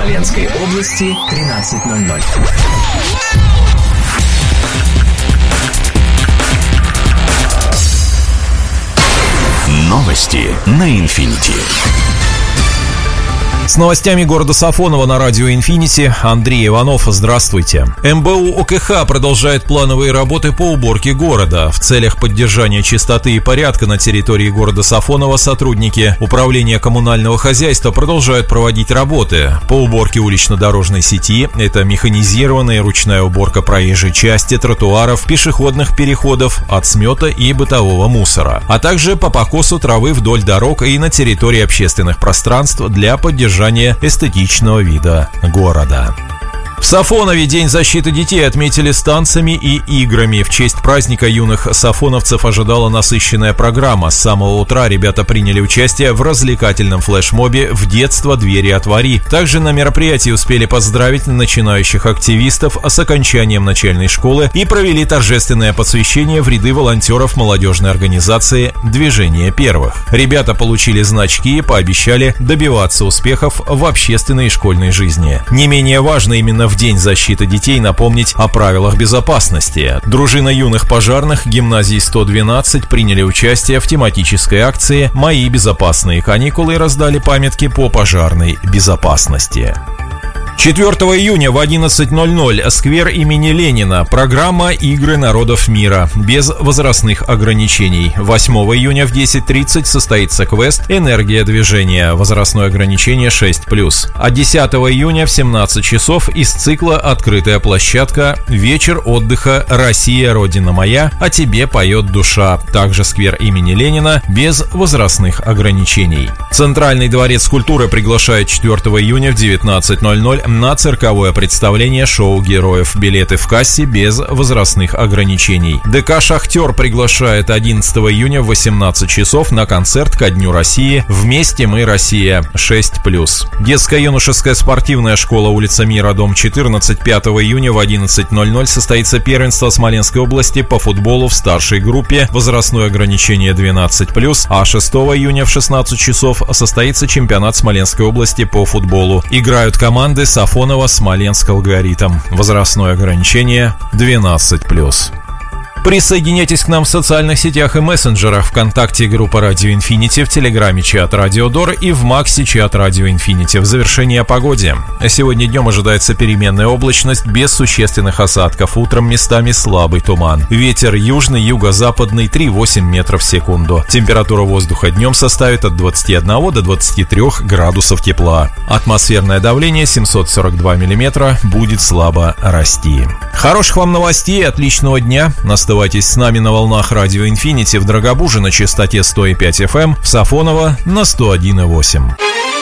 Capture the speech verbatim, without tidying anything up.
Смоленской области тринадцать ноль ноль. Новости на Инфинити. С новостями города Сафоново на радио «Инфинити» Андрей Иванов. Здравствуйте. эм бэ у о ка ха продолжает плановые работы по уборке города. В целях поддержания чистоты и порядка на территории города Сафоново сотрудники Управления коммунального хозяйства продолжают проводить работы по уборке улично-дорожной сети. Это механизированная ручная уборка проезжей части, тротуаров, пешеходных переходов, от смета и бытового мусора, а также по покосу травы вдоль дорог и на территории общественных пространств для поддержания эстетичного вида города. В Сафонове День защиты детей отметили с танцами и играми. В честь праздника юных сафоновцев ожидала насыщенная программа. С самого утра ребята приняли участие в развлекательном флешмобе «В детство двери отвори». Также на мероприятии успели поздравить начинающих активистов с окончанием начальной школы и провели торжественное посвящение в ряды волонтеров молодежной организации «Движение первых». Ребята получили значки и пообещали добиваться успехов в общественной и школьной жизни. Не менее важно именно в В День защиты детей напомнить о правилах безопасности. Дружина юных пожарных гимназии сто двенадцать приняли участие в тематической акции «Мои безопасные каникулы» и раздали памятки по пожарной безопасности. четвёртого июня в одиннадцать ноль ноль сквер имени Ленина. Программа «Игры народов мира» без возрастных ограничений. восьмого июня в десять тридцать состоится квест «Энергия движения». Возрастное ограничение шесть плюс. А десятого июня в семнадцать часов из цикла «Открытая площадка. Вечер отдыха. Россия, Родина моя. О тебе поет душа». Также сквер имени Ленина без возрастных ограничений. Центральный дворец культуры приглашает четвёртого июня в девятнадцать ноль ноль на цирковое представление шоу героев. Билеты в кассе без возрастных ограничений. ДК «Шахтер» приглашает одиннадцатого июня в восемнадцать часов на концерт ко Дню России «Вместе мы, Россия» шесть плюс. Детско-юношеская спортивная школа, улица Мира, дом четырнадцать. пятого июня в одиннадцать ноль ноль состоится первенство Смоленской области по футболу в старшей группе. Возрастное ограничение двенадцать плюс. А шестого июня в шестнадцать часов состоится чемпионат Смоленской области по футболу. Играют команды Сафоново, Смоленск, Алгоритм. Возрастное ограничение двенадцать плюс. Присоединяйтесь к нам в социальных сетях и мессенджерах. ВКонтакте группа Радио Инфинити, в Телеграме чат Радио Дор и в Максе чат Радио Инфинити. В завершении о погоде. Сегодня днем ожидается переменная облачность без существенных осадков. Утром местами слабый туман. Ветер южный, юго-западный три-восемь метров в секунду. Температура воздуха днем составит от двадцати одного до двадцати трёх градусов тепла. Атмосферное давление семьсот сорок два миллиметра будет слабо расти. Хороших вам новостей и отличного дня. Оставайтесь с нами на волнах Радио Инфинити в Драгобуже на частоте сто и пять эф эм, в Сафоново на сто один и восемь.